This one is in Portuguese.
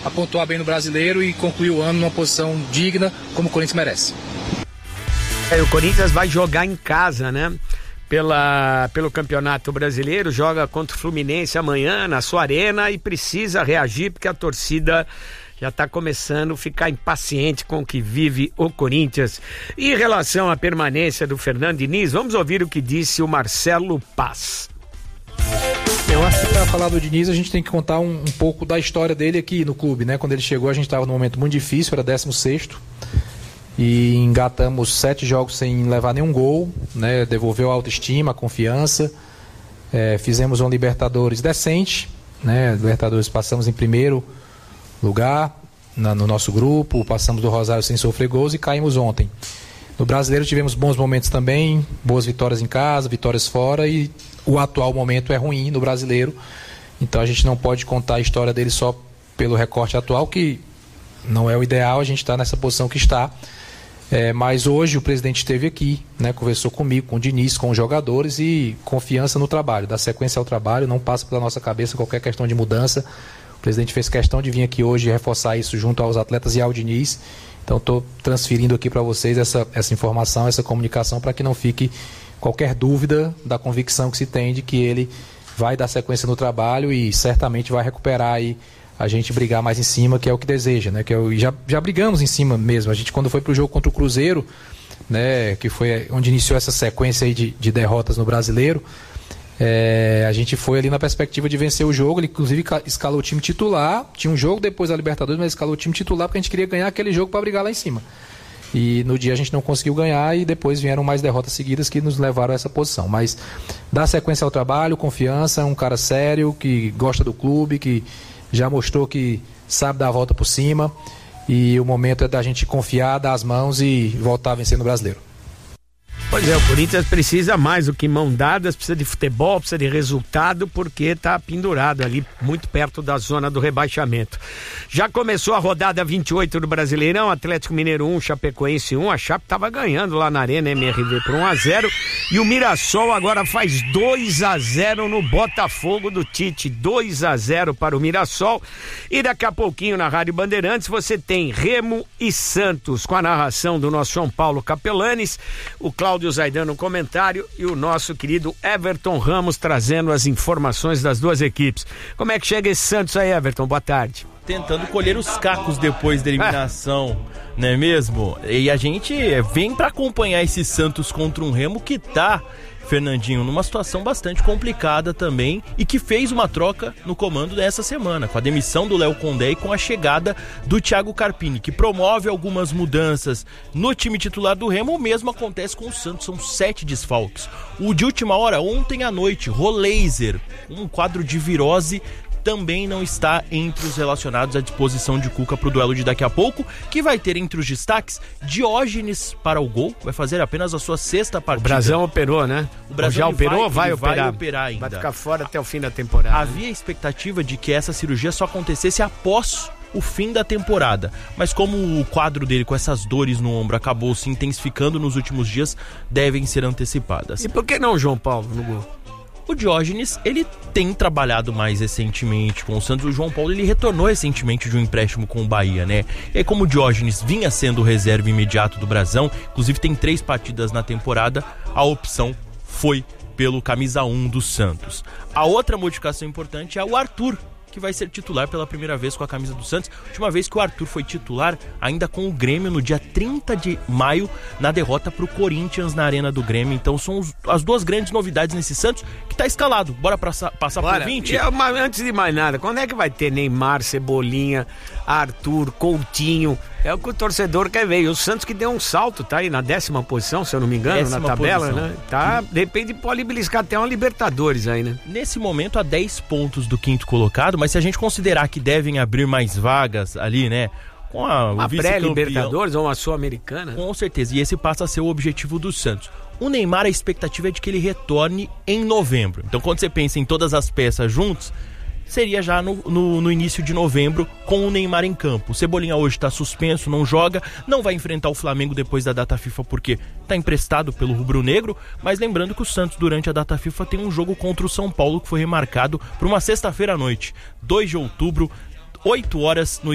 a pontuar bem no Brasileiro e concluir o ano numa posição digna, como o Corinthians merece. O Corinthians vai jogar em casa, né? Pelo Campeonato Brasileiro, joga contra o Fluminense amanhã na sua arena e precisa reagir porque a torcida já está começando a ficar impaciente com o que vive o Corinthians. E em relação à permanência do Fernando Diniz, vamos ouvir o que disse o Marcelo Paz. Eu acho que para falar do Diniz a gente tem que contar um pouco da história dele aqui no clube, né? Quando ele chegou a gente estava num momento muito difícil, era 16º, e engatamos 7 jogos sem levar nenhum gol, né? Devolveu a autoestima, a confiança, fizemos uma Libertadores decente, né? Libertadores passamos em primeiro lugar no nosso grupo, passamos do Rosário sem sofrer gols e caímos ontem. No Brasileiro tivemos bons momentos também, boas vitórias em casa, vitórias fora, e o atual momento é ruim no Brasileiro, então a gente não pode contar a história dele só pelo recorte atual, que não é o ideal, a gente está nessa posição que está, mas hoje o presidente esteve aqui, né, conversou comigo, com o Diniz, com os jogadores, e confiança no trabalho, dar sequência ao trabalho, não passa pela nossa cabeça qualquer questão de mudança. O presidente fez questão de vir aqui hoje e reforçar isso junto aos atletas e ao Diniz. Então estou transferindo aqui para vocês essa informação, essa comunicação, para que não fique qualquer dúvida da convicção que se tem de que ele vai dar sequência no trabalho e certamente vai recuperar aí a gente brigar mais em cima, que é o que deseja, né? Já brigamos em cima mesmo. A gente, quando foi para o jogo contra o Cruzeiro, né, que foi onde iniciou essa sequência aí de derrotas no Brasileiro, a gente foi ali na perspectiva de vencer o jogo. Ele inclusive escalou o time titular, tinha um jogo depois da Libertadores, mas escalou o time titular porque a gente queria ganhar aquele jogo para brigar lá em cima, e no dia a gente não conseguiu ganhar, e depois vieram mais derrotas seguidas que nos levaram a essa posição. Mas dá sequência ao trabalho, confiança, é um cara sério, que gosta do clube, que já mostrou que sabe dar a volta por cima, e o momento é da gente confiar, dar as mãos e voltar a vencer no Brasileiro. Pois é, o Corinthians precisa mais do que mão dadas, precisa de futebol, precisa de resultado, porque está pendurado ali, muito perto da zona do rebaixamento. Já começou a rodada 28 do Brasileirão, Atlético Mineiro 1, Chapecoense 1, a Chape estava ganhando lá na Arena MRV por 1-0, e o Mirassol agora faz 2-0 no Botafogo do Tite, 2-0 para o Mirassol, e daqui a pouquinho na Rádio Bandeirantes você tem Remo e Santos, com a narração do nosso João Paulo Capelanes, o Cláudio Zaidan no comentário e o nosso querido Everton Ramos trazendo as informações das duas equipes. Como é que chega esse Santos aí, Everton? Boa tarde. Tentando colher os cacos depois da eliminação, não é mesmo? E a gente vem para acompanhar esse Santos contra um Remo que tá, Fernandinho, numa situação bastante complicada também, e que fez uma troca no comando dessa semana, com a demissão do Léo Condé e com a chegada do Thiago Carpini, que promove algumas mudanças no time titular do Remo. O mesmo acontece com o Santos, são 7 desfalques. O de última hora, ontem à noite, Roleiser, um quadro de virose, também não está entre os relacionados à disposição de Cuca para o duelo de daqui a pouco, que vai ter entre os destaques Diógenes para o gol, vai fazer apenas a sua 6ª partida. O Brasão operou, né? O Brasão já operou, vai operar ainda. Vai ficar fora até o fim da temporada. Havia expectativa de que essa cirurgia só acontecesse após o fim da temporada, mas como o quadro dele com essas dores no ombro acabou se intensificando nos últimos dias, devem ser antecipadas. E por que não João Paulo no gol? O Diógenes, ele tem trabalhado mais recentemente com o Santos. O João Paulo, ele retornou recentemente de um empréstimo com o Bahia, né? E aí, como o Diógenes vinha sendo o reserva imediato do Brasão, inclusive tem 3 partidas na temporada, a opção foi pelo camisa 1 do Santos. A outra modificação importante é o Arthur, que vai ser titular pela primeira vez com a camisa do Santos. Última vez que o Arthur foi titular, ainda com o Grêmio, no dia 30 de maio, na derrota para o Corinthians na Arena do Grêmio. Então são as duas grandes novidades nesse Santos, que está escalado. Bora passar por 20? Antes de mais nada, quando é que vai ter Neymar, Cebolinha, Arthur, Coutinho? É o que o torcedor quer ver. E o Santos que deu um salto, tá aí na 10ª posição, se eu não me engano, na tabela, posição, né? Tá, de repente pode beliscar até uma Libertadores aí, né? Nesse momento, a 10 pontos do 5º colocado, mas se a gente considerar que devem abrir mais vagas ali, né? Com uma pré-Libertadores ou uma Sul-Americana? Com certeza, e esse passa a ser o objetivo do Santos. O Neymar, a expectativa é de que ele retorne em novembro. Então, quando você pensa em todas as peças juntos, seria já no início de novembro, com o Neymar em campo. O Cebolinha hoje está suspenso, não joga, não vai enfrentar o Flamengo depois da data FIFA porque está emprestado pelo rubro-negro, mas lembrando que o Santos durante a data FIFA tem um jogo contra o São Paulo que foi remarcado para uma sexta-feira à noite, 2 de outubro, 8 horas no